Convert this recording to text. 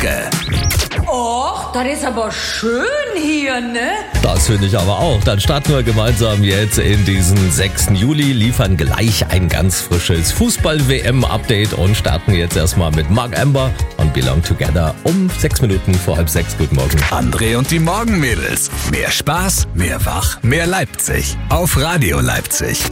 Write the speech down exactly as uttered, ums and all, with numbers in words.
Glocke. Och, das ist aber schön hier, ne? Das finde ich aber auch. Dann starten wir gemeinsam jetzt in diesen sechsten Juli, liefern gleich ein ganz frisches Fußball-W M-Update und starten jetzt erstmal mit Mark Amber und Belong Together um sechs Minuten vor halb sechs. Guten Morgen. André und die Morgenmädels. Mehr Spaß, mehr Wach, mehr Leipzig. Auf Radio Leipzig.